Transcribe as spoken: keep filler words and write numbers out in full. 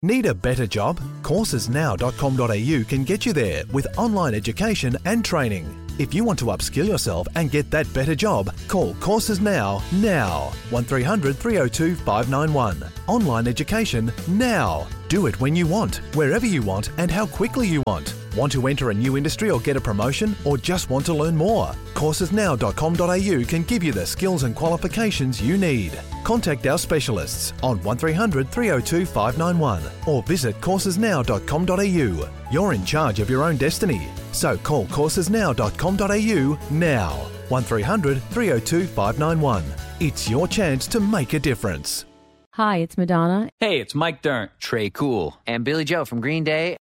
Need a better job? courses now dot com dot a u can get you there with online education and training. If you want to upskill yourself and get that better job, call Courses Now, now. one three hundred three oh two five nine one. Online education now. Do it when you want, wherever you want, and how quickly you want. Want to enter a new industry or get a promotion, or just want to learn more? courses now dot com dot a u can give you the skills and qualifications you need. Contact our specialists on one three hundred three oh two five nine one or visit courses now dot com dot a u. You're in charge of your own destiny, so call courses now dot com dot a u now. one three hundred three oh two five nine one. It's your chance to make a difference. Hi, it's Madonna. Hey, it's Mike Dirnt. Trey Cool. And Billy Joe from Green Day.